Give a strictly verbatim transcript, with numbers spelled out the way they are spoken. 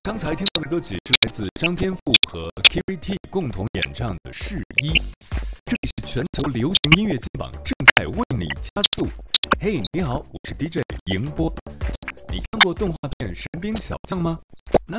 刚才听到的歌曲是来自张天赋和 K V T 共同演唱的《是一》。这里是全球流行音乐金榜，正在为你加速。嘿，你好，我是 D J 迎波。你看过动画片《神兵小将》吗？那